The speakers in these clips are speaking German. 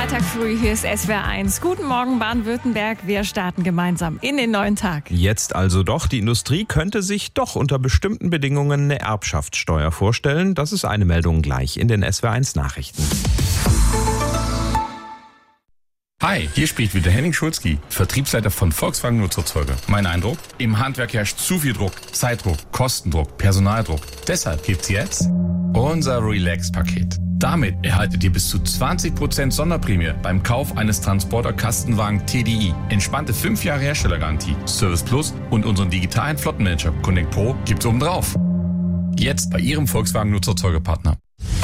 Freitag früh, hier ist SWR 1. Guten Morgen Baden-Württemberg, wir starten gemeinsam in den neuen Tag. Jetzt also doch, die Industrie könnte sich doch unter bestimmten Bedingungen eine Erbschaftssteuer vorstellen. Das ist eine Meldung gleich in den SWR 1 Nachrichten. Hi, hier spricht wieder Henning Schulzki, Vertriebsleiter von Volkswagen Nutzerzeuger. Mein Eindruck? Im Handwerk herrscht zu viel Druck, Zeitdruck, Kostendruck, Personaldruck. Deshalb gibt's jetzt unser Relax-Paket. Damit erhaltet ihr bis zu 20% Sonderprämie beim Kauf eines Transporter-Kastenwagen TDI. Entspannte 5 Jahre Herstellergarantie, Service Plus und unseren digitalen Flottenmanager Connect Pro gibt's obendrauf. Jetzt bei Ihrem Volkswagen Nutzerzeugerpartner.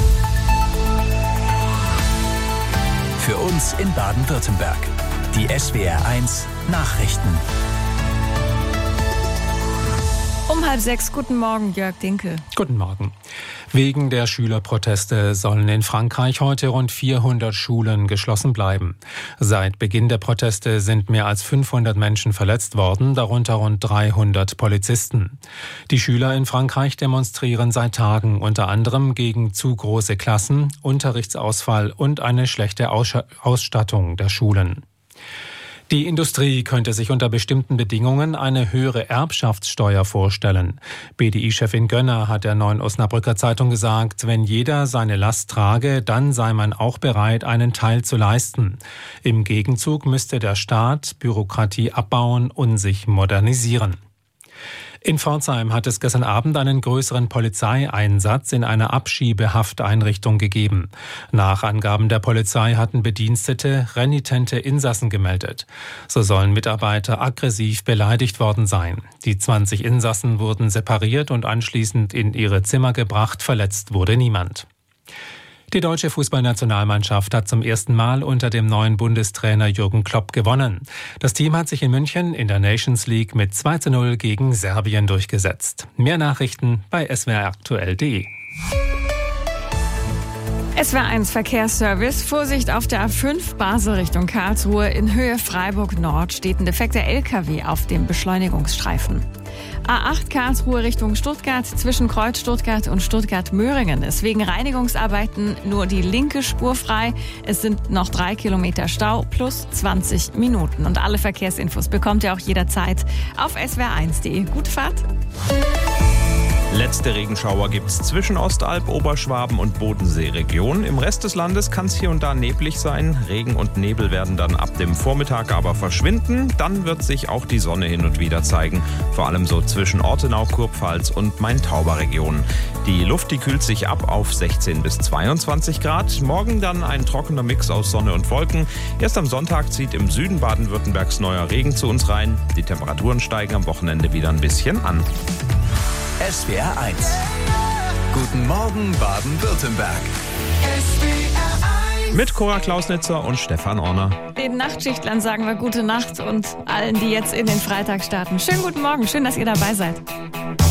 Für uns in Baden-Württemberg. Die SWR 1 Nachrichten. Um 5:30, guten Morgen, Jörg Dinkel. Guten Morgen. Wegen der Schülerproteste sollen in Frankreich heute rund 400 Schulen geschlossen bleiben. Seit Beginn der Proteste sind mehr als 500 Menschen verletzt worden, darunter rund 300 Polizisten. Die Schüler in Frankreich demonstrieren seit Tagen unter anderem gegen zu große Klassen, Unterrichtsausfall und eine schlechte Ausstattung der Schulen. Die Industrie könnte sich unter bestimmten Bedingungen eine höhere Erbschaftssteuer vorstellen. BDI-Chefin Gönner hat der Neuen Osnabrücker Zeitung gesagt, wenn jeder seine Last trage, dann sei man auch bereit, einen Teil zu leisten. Im Gegenzug müsste der Staat Bürokratie abbauen und sich modernisieren. In Pforzheim hat es gestern Abend einen größeren Polizeieinsatz in einer Abschiebehafteinrichtung gegeben. Nach Angaben der Polizei hatten Bedienstete renitente Insassen gemeldet. So sollen Mitarbeiter aggressiv beleidigt worden sein. Die 20 Insassen wurden separiert und anschließend in ihre Zimmer gebracht. Verletzt wurde niemand. Die deutsche Fußballnationalmannschaft hat zum ersten Mal unter dem neuen Bundestrainer Jürgen Klopp gewonnen. Das Team hat sich in München in der Nations League mit 2:0 gegen Serbien durchgesetzt. Mehr Nachrichten bei swraktuell.de. SWR 1 Verkehrsservice. Vorsicht auf der A5 Basel Richtung Karlsruhe. In Höhe Freiburg Nord steht ein defekter LKW auf dem Beschleunigungsstreifen. A8 Karlsruhe Richtung Stuttgart. Zwischen Kreuz Stuttgart und Stuttgart-Möhringen ist wegen Reinigungsarbeiten nur die linke Spur frei. Es sind noch 3 Kilometer Stau plus 20 Minuten. Und alle Verkehrsinfos bekommt ihr auch jederzeit auf swr1.de. Gute Fahrt! Letzte Regenschauer gibt's zwischen Ostalb, Oberschwaben und Bodensee-Region. Im Rest des Landes kann es hier und da neblig sein. Regen und Nebel werden dann ab dem Vormittag aber verschwinden. Dann wird sich auch die Sonne hin und wieder zeigen. Vor allem so zwischen Ortenau, Kurpfalz und Main-Tauber-Region. Die Luft, die kühlt sich ab auf 16 bis 22 Grad. Morgen dann ein trockener Mix aus Sonne und Wolken. Erst am Sonntag zieht im Süden Baden-Württembergs neuer Regen zu uns rein. Die Temperaturen steigen am Wochenende wieder ein bisschen an. SWR 1. Guten Morgen Baden-Württemberg. Mit Cora Klausnitzer und Stefan Orner. Den Nachtschichtlern sagen wir gute Nacht und allen, die jetzt in den Freitag starten. Schönen guten Morgen, schön, dass ihr dabei seid.